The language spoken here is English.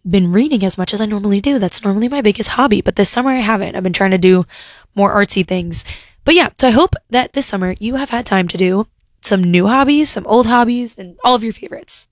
been reading as much as I normally do. That's normally my biggest hobby, but this summer I haven't. I've been trying to do more artsy things. But yeah, so I hope that this summer you have had time to do some new hobbies, some old hobbies, and all of your favorites.